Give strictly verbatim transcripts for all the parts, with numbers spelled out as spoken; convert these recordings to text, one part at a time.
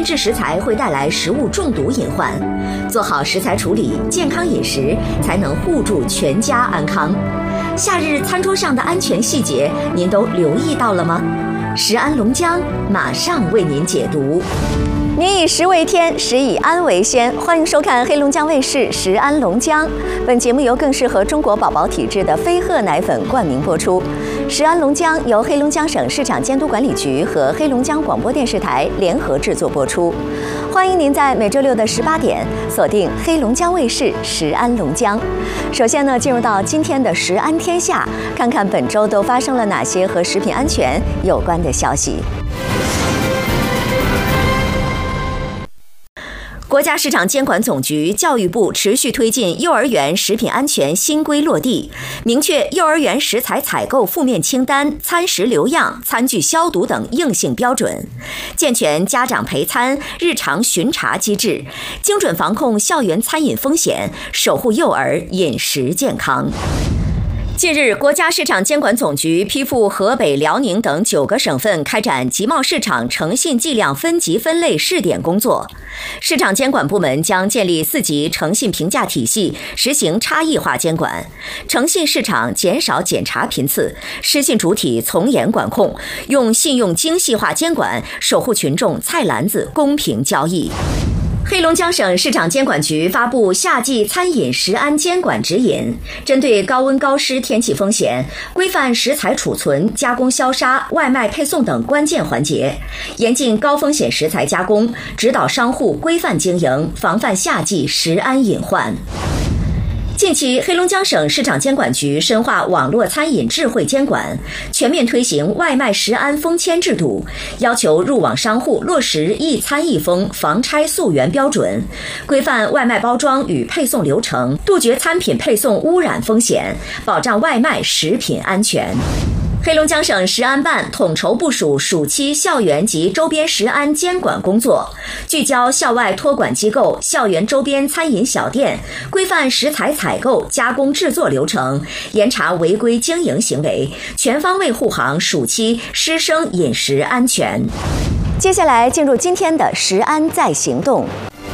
变质食材会带来食物中毒隐患。做好食材处理，健康饮食才能护住全家安康。夏日餐桌上的安全细节，您都留意到了吗？食安龙江马上为您解读。民以食为天，食以安为先。欢迎收看黑龙江卫视《食安龙江》。本节目由更适合中国宝宝体质的飞鹤奶粉冠名播出。《食安龙江》由黑龙江省市场监督管理局和黑龙江广播电视台联合制作播出。欢迎您在每周六的十八点锁定黑龙江卫视《食安龙江》。首先呢，进入到今天的食安天下，看看本周都发生了哪些和食品安全有关的消息。国家市场监管总局、教育部持续推进幼儿园食品安全新规落地，明确幼儿园食材采购负面清单、餐食留样、餐具消毒等硬性标准，健全家长陪餐、日常巡查机制，精准防控校园餐饮风险，守护幼儿饮食健康。近日，国家市场监管总局批复河北、辽宁等九个省份开展集贸市场诚信计量分级分类试点工作。市场监管部门将建立四级诚信评价体系，实行差异化监管，诚信市场减少检查频次，失信主体从严管控，用信用精细化监管守护群众菜篮子公平交易。黑龙江省市场监管局发布夏季餐饮食安监管指引，针对高温高湿天气风险，规范食材储存、加工消杀、外卖配送等关键环节，严禁高风险食材加工，指导商户规范经营，防范夏季食安隐患。近期，黑龙江省市场监管局深化网络餐饮智慧监管，全面推行外卖食安封签制度，要求入网商户落实一餐一封防拆溯源标准，规范外卖包装与配送流程，杜绝餐品配送污染风险，保障外卖食品安全。黑龙江省食安办统筹部署暑期校园及周边食安监管工作，聚焦校外托管机构、校园周边餐饮小店，规范食材采购、加工制作流程，严查违规经营行为，全方位护航暑期师生饮食安全。接下来进入今天的食安在行动。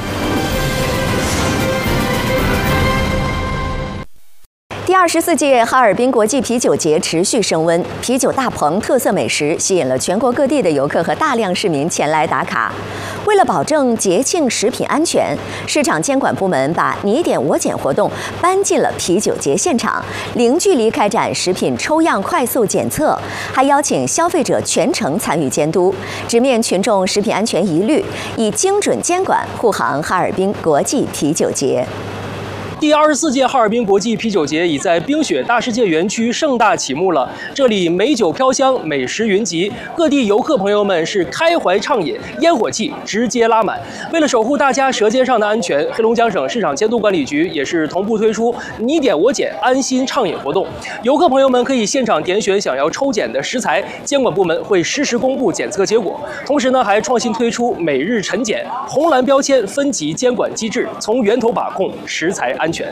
第二十四届哈尔滨国际啤酒节持续升温，啤酒大棚、特色美食吸引了全国各地的游客和大量市民前来打卡。为了保证节庆食品安全，市场监管部门把你点我检活动搬进了啤酒节现场，零距离开展食品抽样快速检测，还邀请消费者全程参与监督，直面群众食品安全疑虑，以精准监管护航哈尔滨国际啤酒节。 第二十四届哈尔滨国际啤酒节已在冰雪大世界园区盛大启幕了。这里美酒飘香，美食云集，各地游客朋友们是开怀畅饮，烟火气直接拉满。为了守护大家舌尖上的安全，黑龙江省市场监督管理局也是同步推出你点我检安心畅饮活动。游客朋友们可以现场点选想要抽检的食材，监管部门会实时公布检测结果。同时呢，还创新推出每日晨检、红蓝标签分级监管机制，从源头把控食材安全。安全。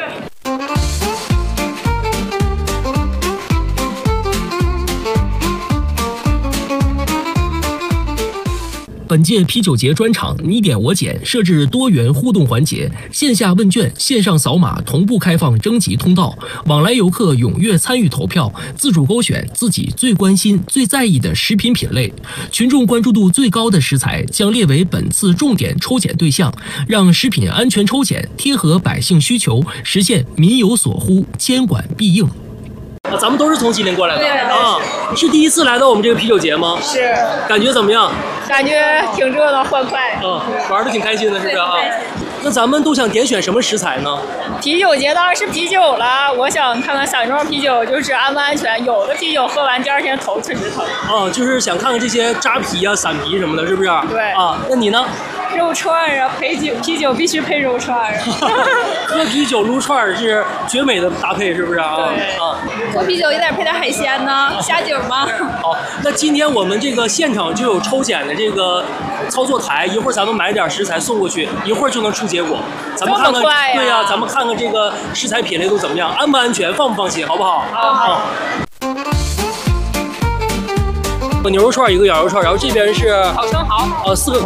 本届啤酒节专场你点我检设置多元互动环节，线下问卷、线上扫码同步开放征集通道，往来游客踊跃参与投票，自主勾选自己最关心、最在意的食品品类。群众关注度最高的食材将列为本次重点抽检对象，让食品安全抽检贴合百姓需求，实现民有所呼、监管必应。 啊，咱们都是从吉林过来的啊，是第一次来到我们这个啤酒节吗？ 是， 感觉怎么样？ 感觉挺热闹欢快， 啊，玩的挺开心的，是不是啊？那咱们都想点选什么食材呢？ 啤酒节当然是啤酒了，我想看看散装啤酒就是安不安全，有的啤酒喝完第二天头确实疼。 啊，就是想看看这些扎啤啊、散啤什么的，是不是？ 对。 啊，那你呢？ 肉串啊，配酒，啤酒必须配肉串啊。 喝啤酒撸串是绝美的搭配，是不是啊？ 对。啊，喝啤酒也得配点海鲜呢，虾酒吗？ 好，那今天我们这个现场就有抽检的这个操作台，一会儿咱们买点食材送过去，一会儿就能出结果。咱们看看，对呀、啊，咱们看看这个食材品类都怎么样，安不安全，放不放心，好不好？ 好好。啊牛肉串一个，羊肉串，然后这边是烤生蚝， 呃，四个。